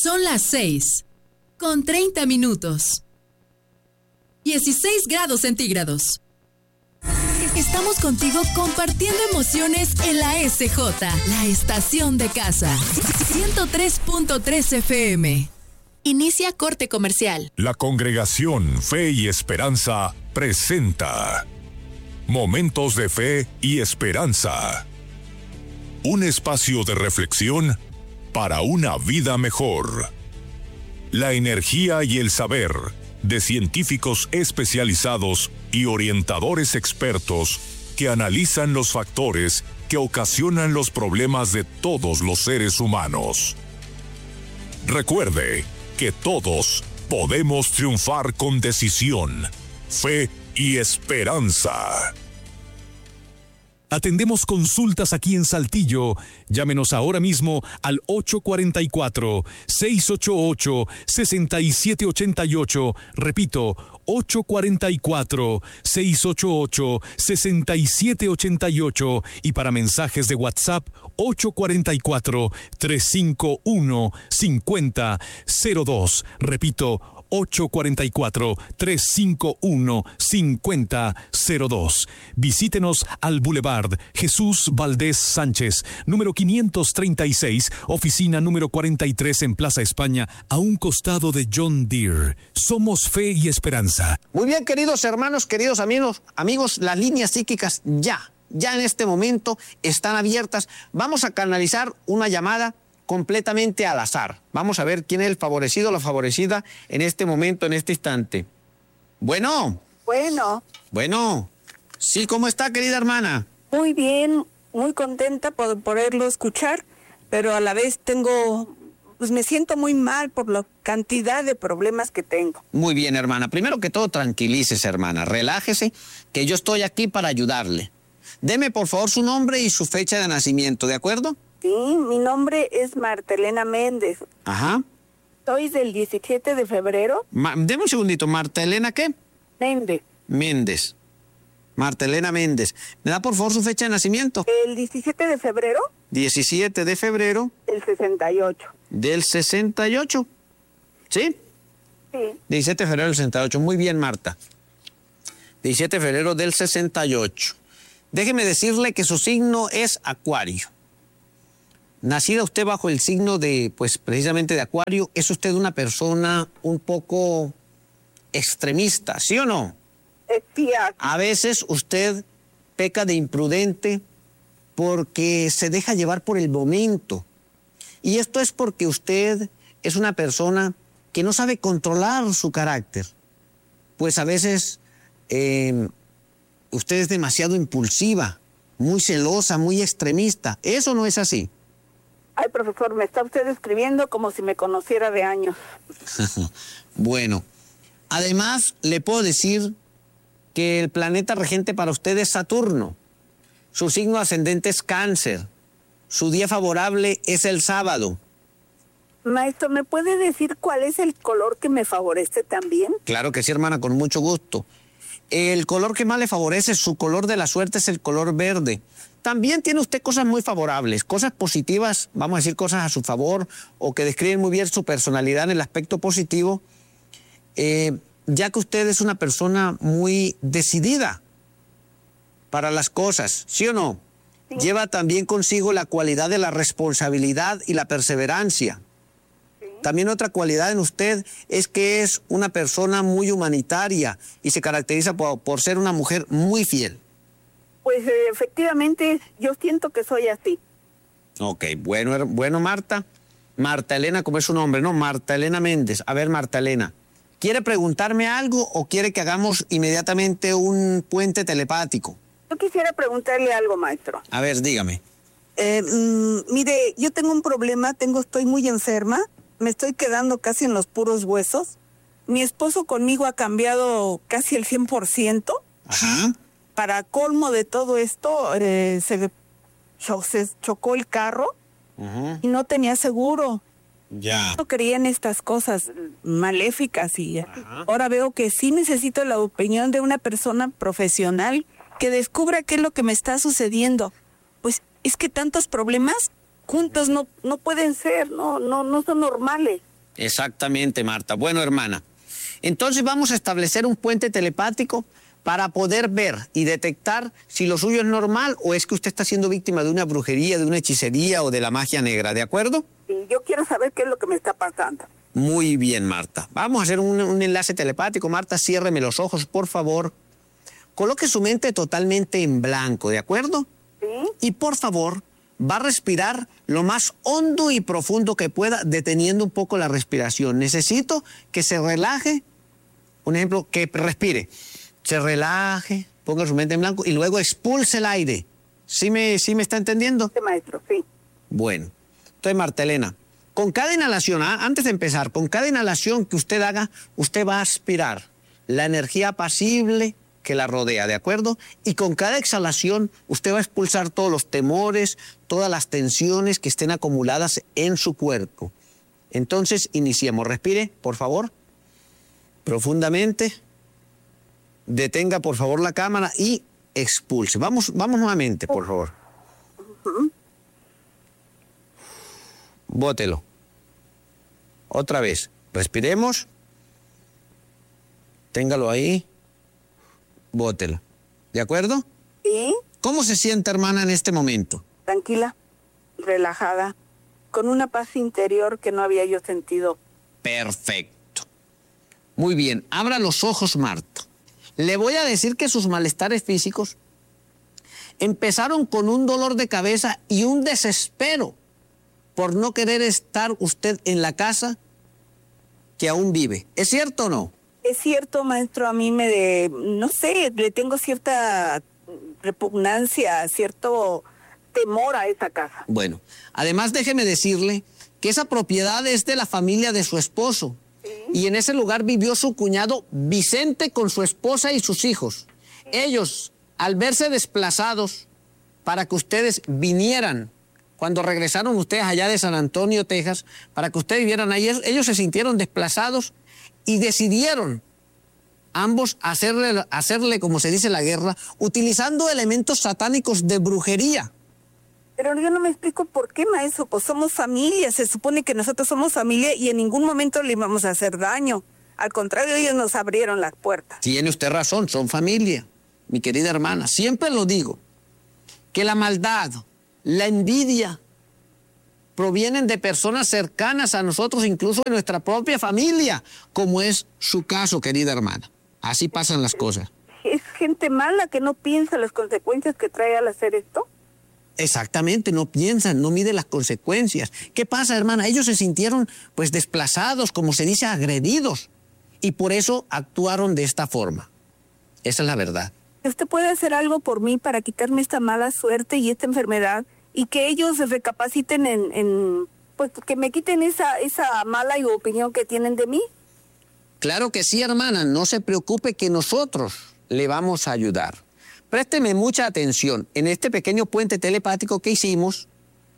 Son las 6:30. 16 grados centígrados. Estamos contigo compartiendo emociones en la SJ, la estación de casa. 103.3 FM. Inicia corte comercial. La Congregación Fe y Esperanza presenta Momentos de Fe y Esperanza. Un espacio de reflexión para una vida mejor. La energía y el saber de científicos especializados y orientadores expertos que analizan los factores que ocasionan los problemas de todos los seres humanos. Recuerde que todos podemos triunfar con decisión, fe y esperanza. Atendemos consultas aquí en Saltillo. Llámenos ahora mismo al 844-688-6788. Repito, 844-688-6788. Y para mensajes de WhatsApp, 844-351-5002. Repito, 844-351-5002. Visítenos al Boulevard Jesús Valdés Sánchez, número 536, oficina número 43 en Plaza España, a un costado de John Deere. Somos Fe y Esperanza. Muy bien, queridos hermanos, queridos amigos, las líneas psíquicas ya en este momento están abiertas. Vamos a canalizar una llamada completamente al azar. Vamos a ver quién es el favorecido o la favorecida en este momento, en este instante. Bueno. Sí, ¿cómo está, querida hermana? Muy bien, muy contenta por poderlo escuchar, pero a la vez me siento muy mal por la cantidad de problemas que tengo. Muy bien, hermana. Primero que todo, tranquilícese, hermana. Relájese, que yo estoy aquí para ayudarle. Deme, por favor, su nombre y su fecha de nacimiento, ¿de acuerdo? Sí, mi nombre es Martelena Méndez. Ajá. Soy del 17 de febrero. Deme un segundito. ¿Martelena qué? Méndez. Martelena Méndez. ¿Me da, por favor, su fecha de nacimiento? El 17 de febrero. 17 de febrero. Del 68. ¿Del 68? ¿Sí? Sí. 17 de febrero del 68. Muy bien, Marta. 17 de febrero del 68. Déjeme decirle que su signo es Acuario. Nacida usted bajo el signo de, pues precisamente de Acuario, es usted una persona un poco extremista, ¿sí o no? Sí. A veces usted peca de imprudente porque se deja llevar por el momento. Y esto es porque usted es una persona que no sabe controlar su carácter. Pues a veces usted es demasiado impulsiva, muy celosa, muy extremista. ¿Eso no es así? Ay, profesor, me está usted describiendo como si me conociera de años. Bueno, además le puedo decir que el planeta regente para usted es Saturno. Su signo ascendente es Cáncer. Su día favorable es el sábado. Maestro, ¿me puede decir cuál es el color que me favorece también? Claro que sí, hermana, con mucho gusto. El color que más le favorece, su color de la suerte, es el color verde. También tiene usted cosas muy favorables, cosas positivas, vamos a decir cosas a su favor, o que describen muy bien su personalidad en el aspecto positivo, ya que usted es una persona muy decidida para las cosas, ¿sí o no? Sí. Lleva también consigo la cualidad de la responsabilidad y la perseverancia. Sí. También otra cualidad en usted es que es una persona muy humanitaria y se caracteriza por ser una mujer muy fiel. Pues efectivamente, yo siento que soy así. Ok, bueno, Marta. Marta Elena, como es su nombre, ¿no? Marta Elena Méndez. A ver, Marta Elena, ¿quiere preguntarme algo o quiere que hagamos inmediatamente un puente telepático? Yo quisiera preguntarle algo, maestro. A ver, dígame. Mire, yo tengo un problema, estoy muy enferma, me estoy quedando casi en los puros huesos. Mi esposo conmigo ha cambiado casi el 100%. Ajá. Para colmo de todo esto, se chocó el carro. Uh-huh. Y no tenía seguro. Ya. No creía en estas cosas maléficas y Ajá. Ahora veo que sí necesito la opinión de una persona profesional que descubra qué es lo que me está sucediendo. Pues es que tantos problemas juntos no pueden ser, no son normales. Exactamente, Marta. Bueno, hermana, entonces vamos a establecer un puente telepático para poder ver y detectar si lo suyo es normal o es que usted está siendo víctima de una brujería, de una hechicería o de la magia negra, ¿de acuerdo? Y yo quiero saber qué es lo que me está pasando. Muy bien, Marta. Vamos a hacer un enlace telepático. Marta, ciérreme los ojos, por favor. Coloque su mente totalmente en blanco, ¿de acuerdo? Sí. Y por favor, va a respirar lo más hondo y profundo que pueda, deteniendo un poco la respiración. Necesito que se relaje. Un ejemplo, que respire. Se relaje, ponga su mente en blanco y luego expulse el aire. ¿Sí me está entendiendo? Sí, maestro, sí. Bueno. Entonces, Marta Elena, con cada inhalación, antes de empezar, con cada inhalación que usted haga, usted va a aspirar la energía apacible que la rodea, ¿de acuerdo? Y con cada exhalación, usted va a expulsar todos los temores, todas las tensiones que estén acumuladas en su cuerpo. Entonces, iniciemos. Respire, por favor, profundamente. Detenga, por favor, la cámara y expulse. Vamos nuevamente, por favor. Bótelo. Otra vez. Respiremos. Téngalo ahí. Bótelo. ¿De acuerdo? Sí. ¿Cómo se siente, hermana, en este momento? Tranquila, relajada, con una paz interior que no había yo sentido. Perfecto. Muy bien. Abra los ojos, Marta. Le voy a decir que sus malestares físicos empezaron con un dolor de cabeza y un desespero por no querer estar usted en la casa que aún vive. ¿Es cierto o no? Es cierto, maestro, a mí no sé, le tengo cierta repugnancia, cierto temor a esa casa. Bueno, además déjeme decirle que esa propiedad es de la familia de su esposo. ¿Sí? Y en ese lugar vivió su cuñado Vicente con su esposa y sus hijos. ¿Sí? Ellos, al verse desplazados para que ustedes vinieran, cuando regresaron ustedes allá de San Antonio, Texas, para que ustedes vivieran ahí, ellos se sintieron desplazados y decidieron ambos hacerle, como se dice, la guerra, utilizando elementos satánicos de brujería. Pero yo no me explico por qué, maestro, pues somos familia, se supone que nosotros somos familia y en ningún momento le íbamos a hacer daño. Al contrario, ellos nos abrieron las puertas. Tiene usted razón, son familia, mi querida hermana. Siempre lo digo, que la maldad, la envidia, provienen de personas cercanas a nosotros, incluso de nuestra propia familia, como es su caso, querida hermana. Así pasan las cosas. ¿Es gente mala que no piensa las consecuencias que trae al hacer esto? Exactamente, no piensan, no miden las consecuencias. ¿Qué pasa, hermana? Ellos se sintieron, pues, desplazados, como se dice, agredidos. Y por eso actuaron de esta forma. Esa es la verdad. ¿Usted puede hacer algo por mí para quitarme esta mala suerte y esta enfermedad? Y que ellos se recapaciten pues que me quiten esa mala opinión que tienen de mí. Claro que sí, hermana, no se preocupe que nosotros le vamos a ayudar. Présteme mucha atención. En este pequeño puente telepático que hicimos,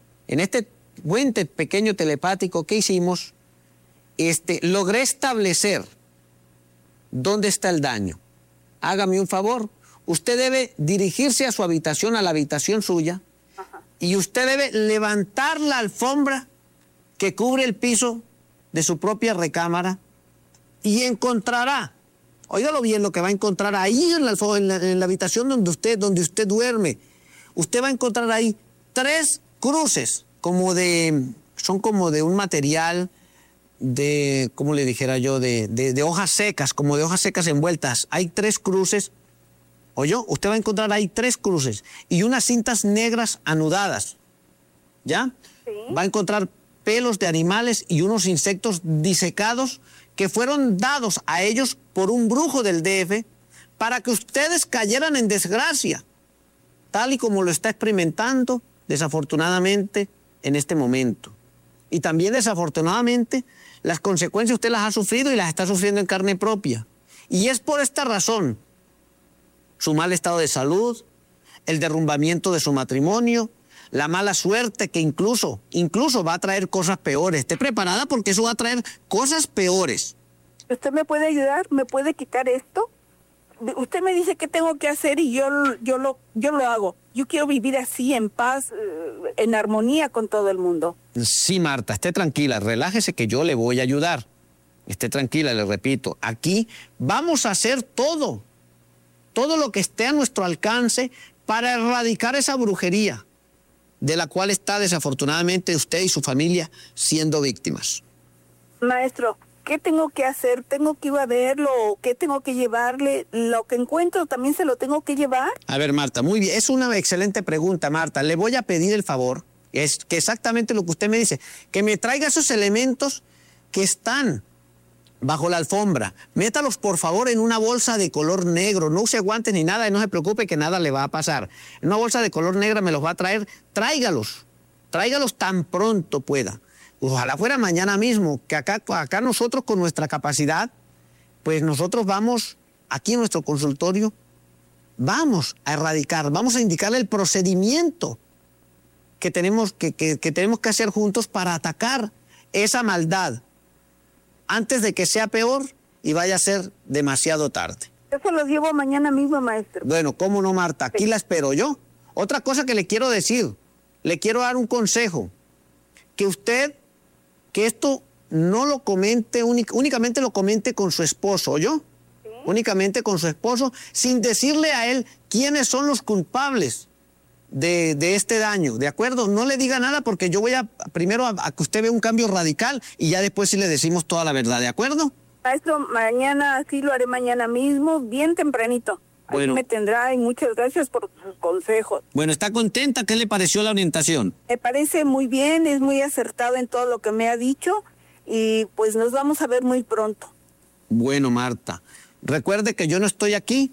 logré establecer dónde está el daño. Hágame un favor, usted debe dirigirse a su habitación, a la habitación suya, y usted debe levantar la alfombra que cubre el piso de su propia recámara y encontrará, óigalo bien lo que va a encontrar ahí en la habitación donde usted duerme. Usted va a encontrar ahí 3 cruces, son como de un material de, ¿cómo le dijera yo? De hojas secas, como de hojas secas envueltas. Hay 3 cruces. ¿Oyó? Usted va a encontrar ahí 3 cruces y unas cintas negras anudadas. ¿Ya? Sí. Va a encontrar pelos de animales y unos insectos disecados que fueron dados a ellos por un brujo del DF para que ustedes cayeran en desgracia, tal y como lo está experimentando, desafortunadamente, en este momento. Y también, desafortunadamente, las consecuencias usted las ha sufrido y las está sufriendo en carne propia. Y es por esta razón, su mal estado de salud, el derrumbamiento de su matrimonio, la mala suerte que incluso va a traer cosas peores. Esté preparada porque eso va a traer cosas peores. ¿Usted me puede ayudar? ¿Me puede quitar esto? usted me dice qué tengo que hacer y yo lo hago. Yo quiero vivir así, en paz, en armonía con todo el mundo. Sí, Marta, esté tranquila, relájese que yo le voy a ayudar. Esté tranquila, le repito, aquí vamos a hacer todo lo que esté a nuestro alcance para erradicar esa brujería de la cual está desafortunadamente usted y su familia siendo víctimas. Maestro, ¿qué tengo que hacer? ¿Tengo que ir a verlo? ¿Qué tengo que llevarle? ¿Lo que encuentro también se lo tengo que llevar? A ver, Marta, muy bien, es una excelente pregunta, Marta. Le voy a pedir el favor, es que exactamente lo que usted me dice, que me traiga esos elementos que están bajo la alfombra. Métalos, por favor, en una bolsa de color negro. No use guantes ni nada y no se preocupe que nada le va a pasar. En una bolsa de color negra me los va a traer. Tráigalos tan pronto pueda. Ojalá fuera mañana mismo, que acá nosotros con nuestra capacidad, pues nosotros vamos, aquí en nuestro consultorio, vamos a erradicar, vamos a indicarle el procedimiento que tenemos que hacer juntos para atacar esa maldad antes de que sea peor y vaya a ser demasiado tarde. Yo se los llevo mañana mismo, maestro. Bueno, ¿cómo no, Marta? Aquí la espero yo. Otra cosa que le quiero decir, le quiero dar un consejo, que usted, que esto no lo comente, únicamente lo comente con su esposo, ¿oyó? ¿Sí? Únicamente con su esposo, sin decirle a él quiénes son los culpables de este daño, ¿de acuerdo? No le diga nada porque yo voy primero a que usted vea un cambio radical y ya después sí le decimos toda la verdad, ¿de acuerdo? Maestro, mañana, sí lo haré mañana mismo, bien tempranito. Bueno. Ahí me tendrá y muchas gracias por sus consejos. Bueno, ¿está contenta? ¿Qué le pareció la orientación? Me parece muy bien, es muy acertado en todo lo que me ha dicho y pues nos vamos a ver muy pronto. Bueno, Marta, recuerde que yo no estoy aquí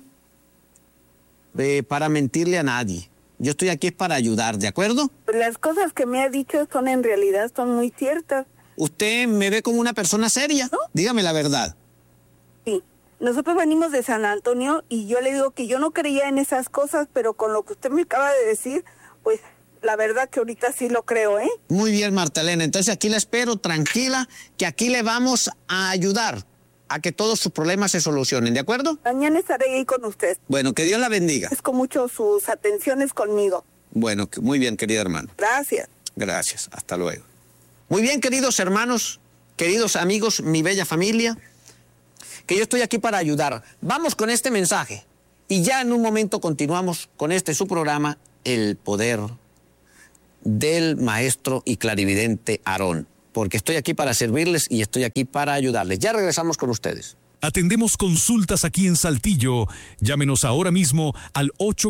para mentirle a nadie. Yo estoy aquí para ayudar, ¿de acuerdo? Las cosas que me ha dicho en realidad son muy ciertas. ¿Usted me ve como una persona seria? ¿No? Dígame la verdad. Sí. Nosotros venimos de San Antonio y yo le digo que yo no creía en esas cosas, pero con lo que usted me acaba de decir, pues la verdad que ahorita sí lo creo, ¿eh? Muy bien, Marta Elena. Entonces aquí la espero, tranquila, que aquí le vamos a ayudar a que todos sus problemas se solucionen, ¿de acuerdo? Mañana estaré ahí con usted. Bueno, que Dios la bendiga. Es con mucho sus atenciones conmigo. Bueno, muy bien, querida hermana. Gracias. Gracias, hasta luego. Muy bien, queridos hermanos, queridos amigos, mi bella familia, que yo estoy aquí para ayudar. Vamos con este mensaje y ya en un momento continuamos con su programa, El Poder del Maestro y Clarividente Aarón. Porque estoy aquí para servirles y estoy aquí para ayudarles. Ya regresamos con ustedes. Atendemos consultas aquí en Saltillo. Llámenos ahora mismo al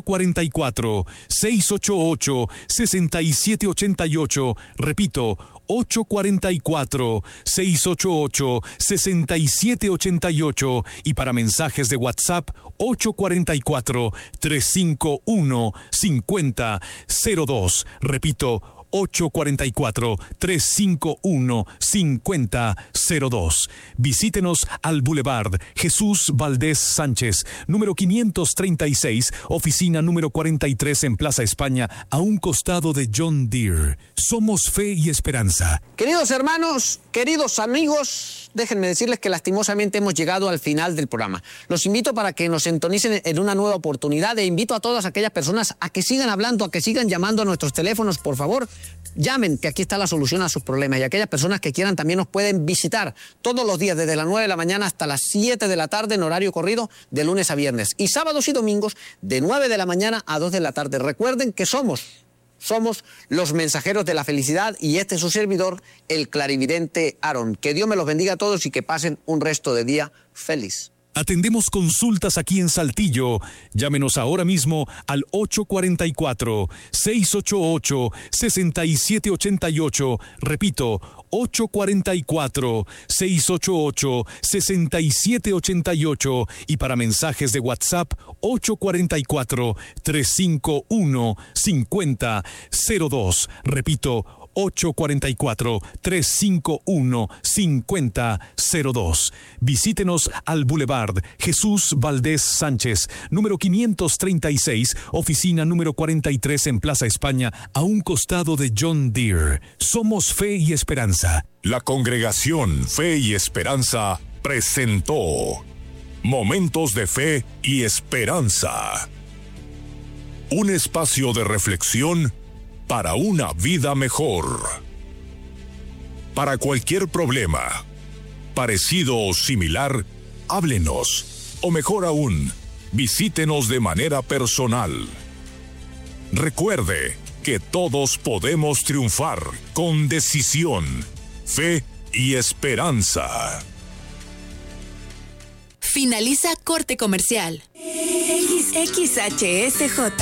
844-688-6788. Repito, 844-688-6788. Y para mensajes de WhatsApp, 844-351-5002. Repito, 844-351-5002. Visítenos al Boulevard Jesús Valdés Sánchez, número 536, oficina número 43 en Plaza España, a un costado de John Deere. Somos fe y esperanza. Queridos hermanos, queridos amigos, déjenme decirles que lastimosamente hemos llegado al final del programa. Los invito para que nos sintonicen en una nueva oportunidad e invito a todas aquellas personas a que sigan hablando, a que sigan llamando a nuestros teléfonos, por favor. Llamen, que aquí está la solución a sus problemas. Y aquellas personas que quieran también nos pueden visitar todos los días desde las 9 de la mañana hasta las 7 de la tarde en horario corrido de lunes a viernes. Y sábados y domingos de 9 de la mañana a 2 de la tarde. Recuerden que somos los mensajeros de la felicidad y este es su servidor, el clarividente Aarón. Que Dios me los bendiga a todos y que pasen un resto de día feliz. Atendemos consultas aquí en Saltillo. Llámenos ahora mismo al 844-688-6788. Repito, 844-688-6788. Y para mensajes de WhatsApp, 844-351-5002. Repito, 844-351-5002. Visítenos al Boulevard Jesús Valdés Sánchez, número 536, oficina número 43 en Plaza España, a un costado de John Deere. Somos Fe y Esperanza. La congregación Fe y Esperanza presentó Momentos de fe y esperanza. Un espacio de reflexión para una vida mejor. Para cualquier problema, parecido o similar, háblenos, o mejor aún, visítenos de manera personal. Recuerde que todos podemos triunfar con decisión, fe y esperanza. Finaliza corte comercial. XHSJ